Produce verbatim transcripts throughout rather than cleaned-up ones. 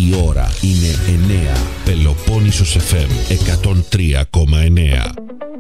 Η ώρα είναι εννέα. Πελοπόννησος εφ εμ εκατόν τρία κόμμα εννέα.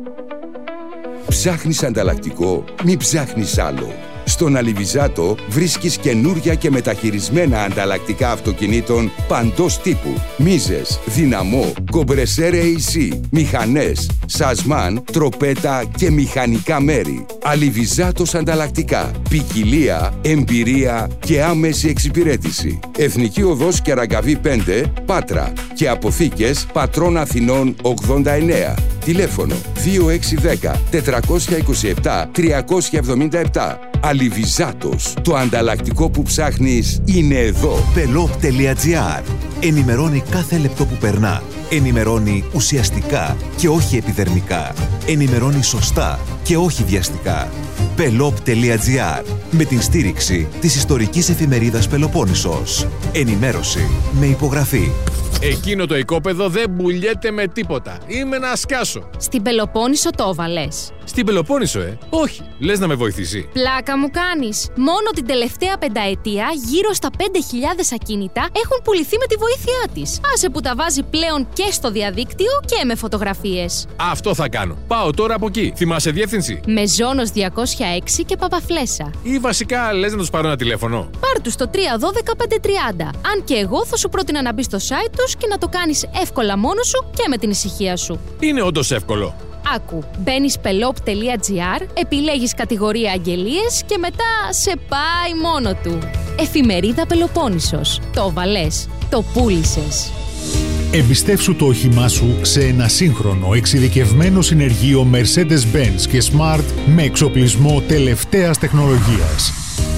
Ψάχνεις ανταλλακτικό, μη ψάχνεις άλλο. Στον Αλιβιζάτο βρίσκεις καινούρια και μεταχειρισμένα ανταλλακτικά αυτοκινήτων παντός τύπου. Μίζες, δυναμό, κομπρεσέρ έι σι, μηχανές, σασμάν, τροπέτα και μηχανικά μέρη. Αλιβιζάτος ανταλλακτικά. Ποικιλία, εμπειρία και άμεση εξυπηρέτηση. Εθνική Οδός Κεραγκαβή πέντε, Πάτρα και αποθήκες Πατρών Αθηνών ογδόντα εννέα. Τηλέφωνο δύο έξι ένα μηδέν τετρακόσια είκοσι επτά τριακόσια εβδομήντα επτά. Αλιβιζάτος. Το ανταλλακτικό που ψάχνεις είναι εδώ. πελόπ τελεία τζι άρ. Ενημερώνει κάθε λεπτό που περνά. Ενημερώνει ουσιαστικά και όχι επιδερμικά. Ενημερώνει σωστά και όχι βιαστικά. πελόπ τελεία τζι άρ. Με την στήριξη της ιστορικής εφημερίδας Πελοπόννησος. Ενημέρωση με υπογραφή. Εκείνο το οικόπεδο δεν πουλιέται με τίποτα. Είμαι να σκάσω. Στην Πελοπόννησο το έβαλες? Στην Πελοπόννησο, ε. Όχι. Λες να με βοηθήσει? Πλάκα μου κάνεις. Μόνο την τελευταία πενταετία γύρω στα πέντε χιλιάδες ακίνητα έχουν πουληθεί με τη βοήθειά της. Άσε που τα βάζει πλέον και στο διαδίκτυο και με φωτογραφίες. Αυτό θα κάνω. Πάω τώρα από εκεί. Θυμάσαι διεύθυνση? Μεζόνος διακόσια έξι και Παπαφλέσσα. Ή βασικά λες να τους πάρω ένα τηλέφωνο? Πάρ' τους στο τρία ένα δύο πέντε τριάντα. Αν και εγώ θα σου πρότεινα να μπεις στο site τους και να το κάνεις εύκολα μόνος σου και με την ησυχία σου. Είναι όντως εύκολο. Άκου, μπαίνεις πελόπ τελεία τζι άρ, επιλέγεις κατηγορία αγγελίες και μετά σε πάει μόνο του. Εφημερίδα Πελοπόννησος. Το βαλές, το πούλησες. Εμπιστεύσου το όχημά σου σε ένα σύγχρονο εξειδικευμένο συνεργείο Mercedes-Benz και Smart με εξοπλισμό τελευταίας τεχνολογίας.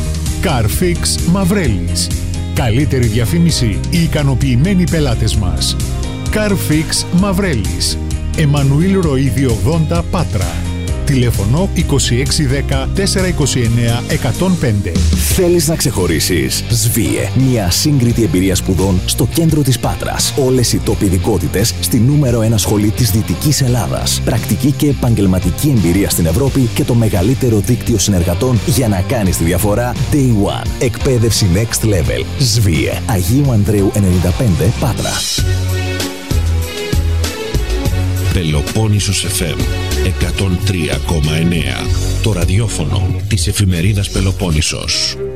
Carfix Μαυρέλης. Καλύτερη διαφήμιση, οι ικανοποιημένοι πελάτες μας. Carfix Μαυρέλης. Εμμανουήλ Ροΐδη ογδόντα Πάτρα. Τηλέφωνο είκοσι έξι δέκα τετρακόσια είκοσι εννέα εκατόν πέντε. Θέλεις να ξεχωρίσεις? ΣΒΙΕ. Μια σύγκριτη εμπειρία σπουδών στο κέντρο της Πάτρας. Όλες οι top ειδικότητες στη νούμερο ένα σχολή της Δυτικής Ελλάδας. Πρακτική και επαγγελματική εμπειρία στην Ευρώπη και το μεγαλύτερο δίκτυο συνεργατών για να κάνεις τη διαφορά Day One. Εκπαίδευση Next Level. ΣΒΙΕ. Αγίου Ανδρέου ενενήντα πέντε Πάτρα. Πελοπόννησος εφ εμ εκατόν τρία κόμμα εννέα. Το ραδιόφωνο της εφημερίδας Πελοπόννησος.